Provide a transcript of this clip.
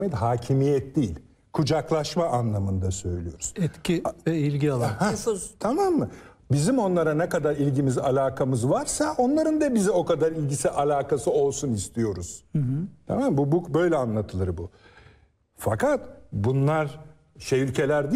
Hakimiyet değil, kucaklaşma anlamında söylüyoruz. Etki ve ilgi alanı. Tamam mı? Bizim onlara ne kadar ilgimiz, alakamız varsa onların da bize o kadar ilgisi, alakası olsun istiyoruz. Tamam mı? Bu böyle anlatılır bu. Fakat bunlar ülkeler değil.